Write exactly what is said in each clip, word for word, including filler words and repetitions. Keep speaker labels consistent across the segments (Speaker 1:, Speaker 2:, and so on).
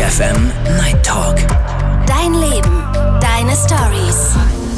Speaker 1: F M Night Talk.
Speaker 2: Dein Leben, deine Stories.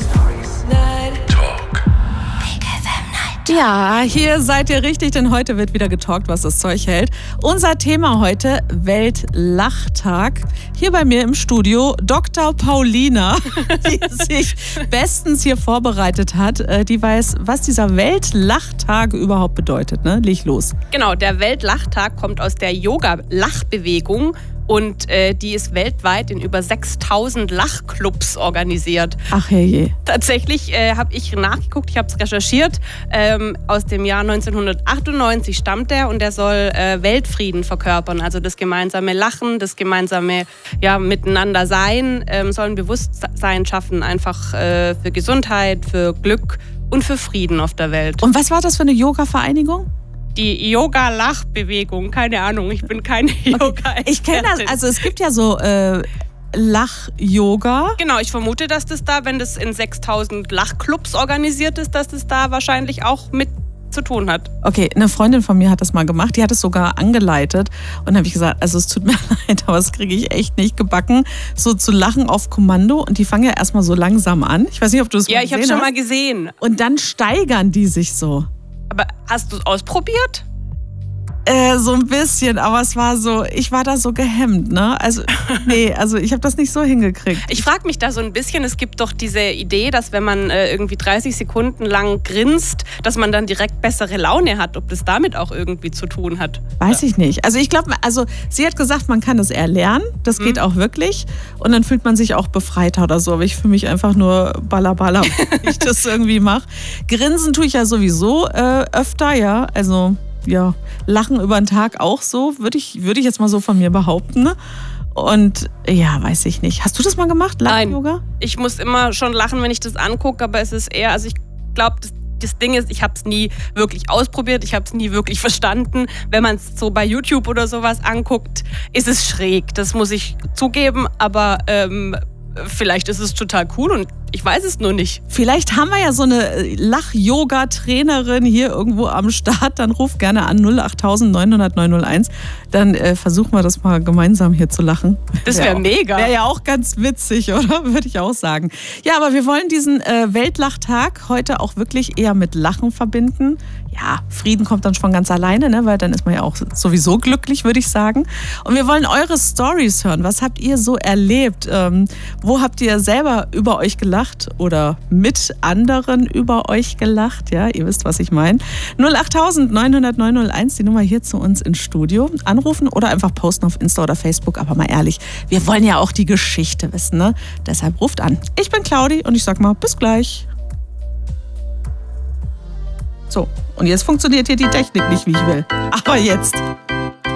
Speaker 1: Talk.
Speaker 2: Big F M Night Talk.
Speaker 3: Ja, hier seid ihr richtig, denn heute wird wieder getalkt, was das Zeug hält. Unser Thema heute, Weltlachtag. Hier bei mir im Studio Doktor Paulina, die sich bestens hier vorbereitet hat. Die weiß, was dieser Weltlachtag überhaupt bedeutet. Ne? Leg los.
Speaker 4: Genau, der Weltlachtag kommt aus der Yoga-Lachbewegung. Und äh, die ist weltweit in über sechstausend Lachclubs organisiert.
Speaker 3: Ach herrje.
Speaker 4: Tatsächlich äh, habe ich nachgeguckt, ich habe es recherchiert. Ähm, aus dem Jahr neunzehnhundertachtundneunzig stammt er und der soll äh, Weltfrieden verkörpern. Also das gemeinsame Lachen, das gemeinsame ja, Miteinander sein, ähm, soll ein Bewusstsein schaffen, einfach äh, für Gesundheit, für Glück und für Frieden auf der Welt.
Speaker 3: Und was war das für eine Yoga-Vereinigung?
Speaker 4: Die Yoga-Lachbewegung, keine Ahnung, ich bin keine Yoga-Expertin.
Speaker 3: Ich kenne das, also es gibt ja so äh, Lach-Yoga.
Speaker 4: Genau, ich vermute, dass das da, wenn das in sechstausend Lachclubs organisiert ist, dass das da wahrscheinlich auch mit zu tun hat.
Speaker 3: Okay, eine Freundin von mir hat das mal gemacht, die hat es sogar angeleitet und dann habe ich gesagt, also es tut mir leid, aber das kriege ich echt nicht gebacken, so zu lachen auf Kommando und die fangen ja erstmal so langsam an. Ich weiß nicht, ob du das
Speaker 4: ja,
Speaker 3: mal gesehen hast.
Speaker 4: Ja, ich habe schon mal gesehen.
Speaker 3: Und dann steigern die sich so.
Speaker 4: Aber hast du es ausprobiert?
Speaker 3: Äh, so ein bisschen, aber es war so, ich war da so gehemmt, ne? Also, nee, also ich habe das nicht so hingekriegt.
Speaker 4: Ich frage mich da so ein bisschen, es gibt doch diese Idee, dass wenn man äh, irgendwie dreißig Sekunden lang grinst, dass man dann direkt bessere Laune hat, ob das damit auch irgendwie zu tun hat.
Speaker 3: Weiß ich nicht. Also ich glaube, also sie hat gesagt, man kann das erlernen, das geht mhm. auch wirklich und dann fühlt man sich auch befreiter oder so, aber ich fühle mich einfach nur ballerballer, wenn ich das irgendwie mache. Grinsen tue ich ja sowieso äh, öfter, ja, also ja, lachen über den Tag auch so, würde ich, würde ich jetzt mal so von mir behaupten. Ne? Und ja, weiß ich nicht. Hast du das mal gemacht, Lach-Yoga?
Speaker 4: Nein, ich muss immer schon lachen, wenn ich das angucke, aber es ist eher, also ich glaube, das, das Ding ist, ich habe es nie wirklich ausprobiert, ich habe es nie wirklich verstanden. Wenn man es so bei YouTube oder sowas anguckt, ist es schräg, das muss ich zugeben, aber ähm, vielleicht ist es total cool und ich weiß es nur nicht.
Speaker 3: Vielleicht haben wir ja so eine Lach-Yoga-Trainerin hier irgendwo am Start. Dann ruf gerne an null acht neun null null neun null eins. Dann äh, versuchen wir das mal gemeinsam hier zu lachen.
Speaker 4: Das wäre wär mega.
Speaker 3: Wäre ja auch ganz witzig, oder? Würde ich auch sagen. Ja, aber wir wollen diesen äh, Weltlachtag heute auch wirklich eher mit Lachen verbinden. Ja, Frieden kommt dann schon ganz alleine, ne? Weil dann ist man ja auch sowieso glücklich, würde ich sagen. Und wir wollen eure Stories hören. Was habt ihr so erlebt? Ähm, wo habt ihr selber über euch gelacht? Oder mit anderen über euch gelacht, ja, ihr wisst, was ich meine. null acht neun null null neun null eins, die Nummer hier zu uns ins Studio. Anrufen oder einfach posten auf Insta oder Facebook, aber mal ehrlich, wir wollen ja auch die Geschichte wissen, ne? Deshalb ruft an. Ich bin Claudi und ich sag mal, bis gleich. So, und jetzt funktioniert hier die Technik nicht, wie ich will. Aber jetzt.